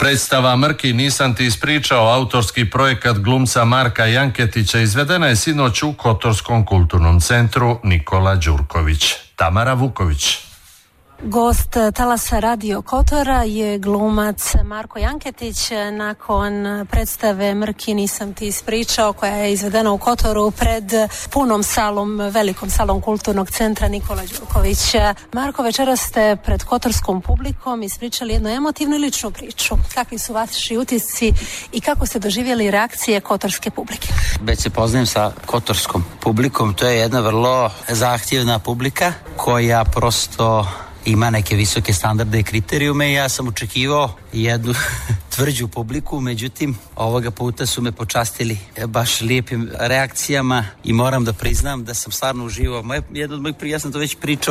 Predstava Mrki nisam ti ispričao, autorski projekat glumca Marka Janketića, izvedena je sinoć u Kotorskom kulturnom centru Nikola Đurković. Tamara Vuković. Gost Talasa Radio Kotora je glumac Marko Janketić. Nakon predstave Mrki nisam ti ispričao, koja je izvedena u Kotoru pred punom salom, velikom salom Kulturnog centra Nikola Đurković. Marko, večeras ste pred kotorskom publikom ispričali jednu emotivnu i ličnu priču. Kakvi su vaši utisci i kako ste doživjeli reakcije kotorske publike? Već se poznajem sa kotorskom publikom. To je jedna vrlo zahtjevna publika koja prosto ima neke visoke standarde i kriterijume i ja sam očekivao jednu tvrđu publiku, međutim ovoga puta su me počastili baš lijepim reakcijama i moram da priznam da sam stvarno uživao. Ja sam to već pričao,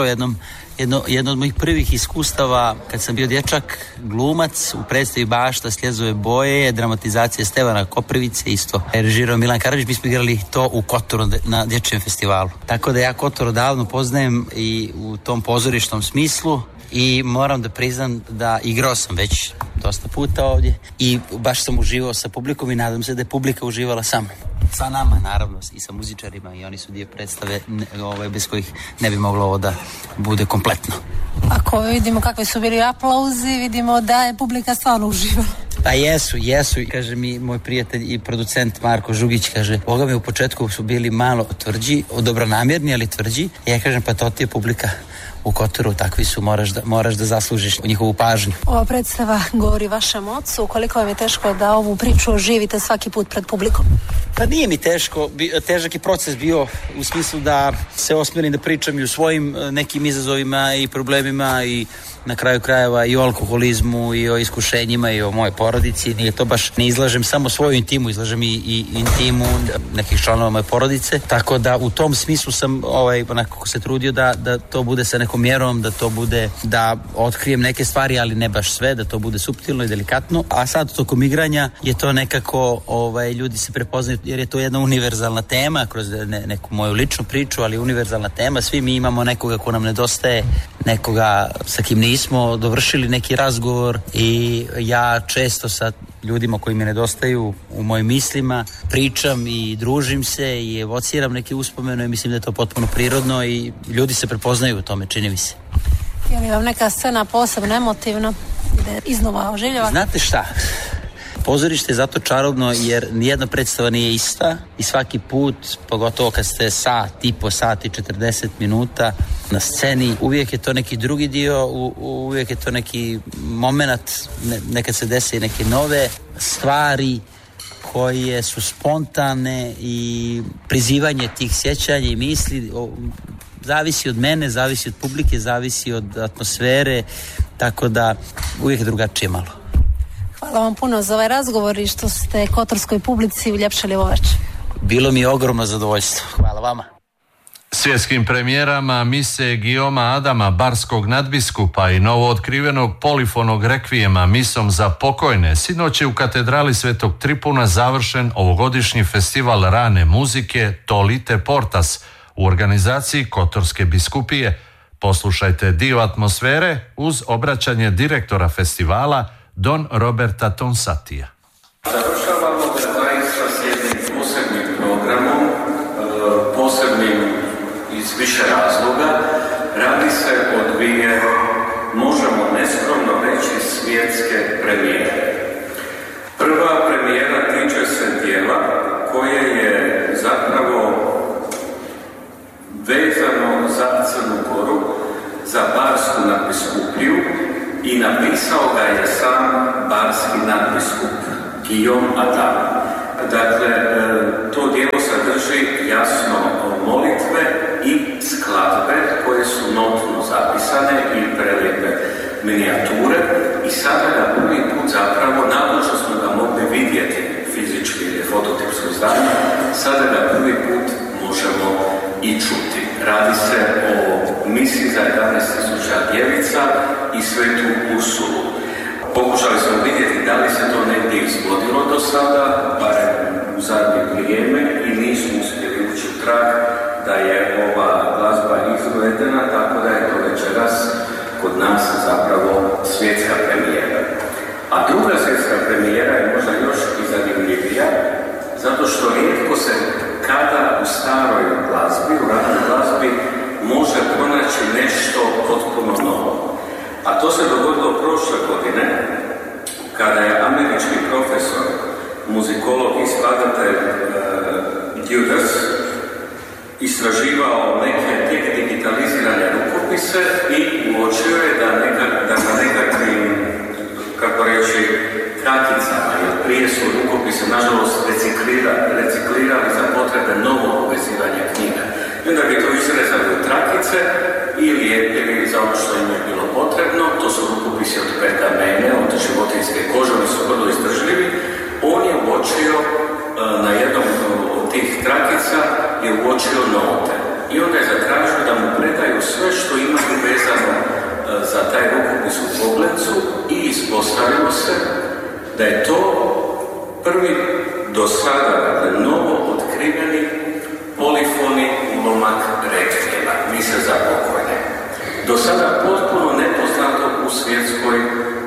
jedno od mojih prvih iskustava kad sam bio dječak, glumac u predstavi Bašta Sljezove boje, dramatizacija Stevana Koprivice, isto režirao Milan Karadžić. Mi smo igrali to u Kotoru na dječjem festivalu. Tako da ja Kotor odavno poznajem i u tom pozorišnom smislu i moram da priznam da igrao sam već dosta puta ovdje i baš sam uživao sa publikom i nadam se da je publika uživala sa nama, naravno, i sa muzičarima, i oni su dio predstave bez kojih ne bi moglo ovo da bude kompletno. Ako vidimo kakvi su bili aplauzi, vidimo da je publika stvarno uživala. Pa jesu. Kaže mi moj prijatelj i producent Marko Žugić, kaže, Boga mi u početku su bili malo tvrđi, dobronamjerni, ali tvrđi. Ja kažem, pa to ti je publika u Kotoru, takvi su, moraš da zaslužiš njihovu pažnju. Ova predstava govori vašem ocu. Koliko vam je teško da ovu priču oživite svaki put pred publikom? Pa nije mi teško, težak je proces bio u smislu da se osmirim da pričam i o svojim nekim izazovima i problemima i na kraju krajeva i o alkoholizmu i o iskušenjima i o mojoj porodici. Nije to baš, ne izlažem samo svoju intimu, izlažem i intimu nekih članova moje porodice. Tako da u tom smislu sam onako se trudio da to bude sa nekom mjerom, da to bude, da otkrijem neke stvari, ali ne baš sve, da to bude suptilno i delikatno. A sad tokom igranja je to nekako, ljudi se prepoznaju jer je to jedna univerzalna tema kroz neku moju ličnu priču, ali univerzalna tema. Svi mi imamo nekoga ko nam nedostaje, nekoga sa kim nismo dovršili neki razgovor i ja često sa ljudima koji mi nedostaju u mojim mislima pričam i družim se i evociram neke uspomene i mislim da je to potpuno prirodno i ljudi se prepoznaju u tome, čini mi se. Je li vam neka scena posebno emotivna gde iznova oživljava? Znate šta? Pozorište je zato čarobno jer nijedna predstava nije ista i svaki put, pogotovo kad ste sat i 40 minuta na sceni, uvijek je to neki drugi dio, uvijek je to neki moment, nekad se dese i neke nove stvari koje su spontane i prizivanje tih sjećanja i misli zavisi od mene, zavisi od publike, zavisi od atmosfere, tako da uvijek je drugačije malo. Hvala vam puno za ovaj razgovor i što ste kotorskoj publici uljepšali ovo večer. Bilo mi je ogromno zadovoljstvo. Hvala vama. Svjetskim premijerama mise Gioma Adama, barskog nadbiskupa i novootkrivenog polifonog rekvijema Misom za pokojne, sinoć je u katedrali Svetog Tripuna završen ovogodišnji festival rane muzike Tolite Portas u organizaciji Kotorske biskupije. Poslušajte dio atmosfere uz obraćanje direktora festivala Don Roberta Tonsatija. Završavamo zaista s jednim posebnim programom, posebnim iz više razloga. Radi se o dvije, možemo neskromno reći, svjetske premijere. Prva premijera tiče se djela koje je zapravo vezano za Crnu Goru, za barsku nadbiskupiju, i napisao ga je sam barski nadbiskup Guillaume Adam. Dakle, to djelo sadrži jasno molitve i skladbe koje su notno zapisane i prelijepe minijature i sada ga prvi put zapravo, nakon što smo ga mogli vidjeti fizički ili fototipsko izdanje, sada ga prvi put možemo i čuti. Radi se o misiji za 11.000 djevica i Svetu Ursulu. Pokušali smo vidjeti da li se to negdje izvodilo do sada, barem u zadnje vrijeme, i nismo uspjeli ući u trag da je ova glazba izvedena, tako da je to večeras kod nas zapravo svjetska premijera. A druga svjetska istraživao neke tek digitalizirane rukopise i uočio je da na nekakvim, kako reći, kraticama, jer prije su rukopise nažalost reciklirali za potrebe novog povezivanja knjiga. I onda bi to izrezali u trakice i lijepili za ono što im je bilo potrebno. To su rukopisi od pergamene, od životinjske kože, oni su vrlo istražljivi. On je uočio na jednom od tih trakica je uočio note. I onda je zatražio da mu predaju sve što imaju vezano za taj rukopis u Koblencu i ispostavilo se da je to prvi do sada, dakle, novo otkriveni polifoni ulomak rekvijema, mise za pokojne. Do sada potpuno nepoznato u svjetskoj